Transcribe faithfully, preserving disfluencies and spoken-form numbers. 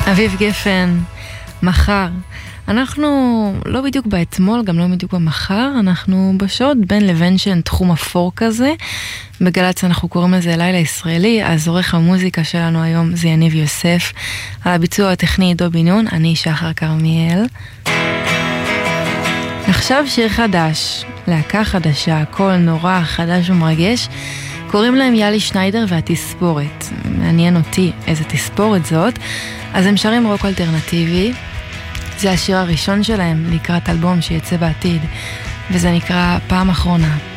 אביב גפן, מחר. אנחנו לא בדיוק באתמול, גם לא בדיוק במחר, אנחנו בשעות בין לבין של תחום אפור כזה. בגלץ אנחנו קוראים לזה לילה ישראלי, אז עורך המוזיקה שלנו היום זה יניב יוסף, על הביצוע הטכני דו בינון, אני שחר קרמיאל. עכשיו שיר חדש, להקה חדשה, קול נורא חדש ומרגש, קוראים להם יאלי שניידר והתספורת. מעניין אותי איזה תספורת זאת. אז הם שרים רוק אלטרנטיבי. זה השיר הראשון שלהם לקראת אלבום שיצא בעתיד, וזה נקרא פעם אחרונה.